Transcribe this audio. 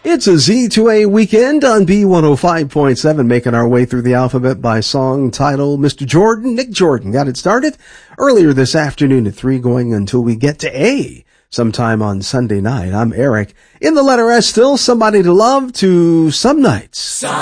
It's a Z2A weekend on B105.7, making our way through the alphabet by song title. Mr. Jordan, Nick Jordan, got it started earlier this afternoon at 3, going until we get to A sometime on Sunday night. I'm Eric. In the letter S still, Somebody to Love to Some Nights.